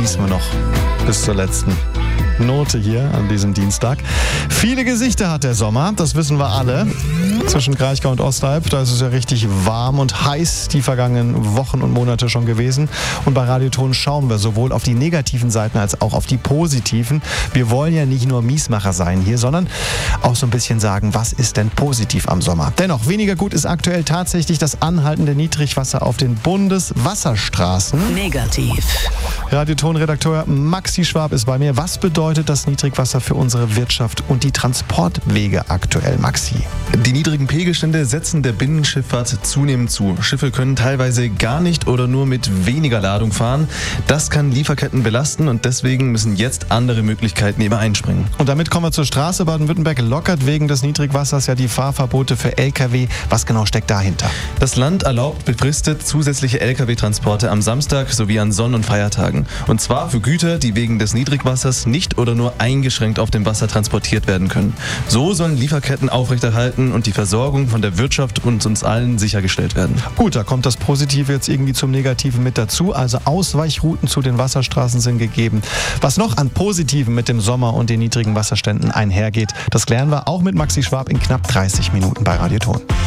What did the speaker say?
genießen wir noch bis zur letzten Note hier an diesem Dienstag. Viele Gesichter hat der Sommer, das wissen wir alle. Zwischen Kraichgau und Ostalb, da ist es ja richtig warm und heiß die vergangenen Wochen und Monate schon gewesen. Und bei Radioton schauen wir sowohl auf die negativen Seiten als auch auf die positiven. Wir wollen ja nicht nur Miesmacher sein hier, sondern auch so ein bisschen sagen, was ist denn positiv am Sommer? Dennoch, weniger gut ist aktuell tatsächlich das anhaltende Niedrigwasser auf den Bundeswasserstraßen. Negativ. Radioton-Redakteur Maxi Schwab ist bei mir. Was bedeutet das Niedrigwasser für unsere Wirtschaft und die Transportwege aktuell, Maxi? Die niedrigen Pegelstände setzen der Binnenschifffahrt zunehmend zu. Schiffe können teilweise gar nicht oder nur mit weniger Ladung fahren. Das kann Lieferketten belasten und deswegen müssen jetzt andere Möglichkeiten eben einspringen. Und damit kommen wir zur Straße. Baden-Württemberg lockert wegen des Niedrigwassers ja die Fahrverbote für Lkw. Was genau steckt dahinter? Das Land erlaubt befristet zusätzliche Lkw-Transporte am Samstag sowie an Sonn- und Feiertagen. Und zwar für Güter, die wegen des Niedrigwassers nicht oder nur eingeschränkt auf dem Wasser transportiert werden können. So sollen Lieferketten aufrechterhalten und die Versorgung von der Wirtschaft und uns allen sichergestellt werden. Gut, da kommt das Positive jetzt irgendwie zum Negativen mit dazu. Also Ausweichrouten zu den Wasserstraßen sind gegeben. Was noch an Positiven mit dem Sommer und den niedrigen Wasserständen einhergeht, das klären wir auch mit Maxi Schwab in knapp 30 Minuten bei Radioton.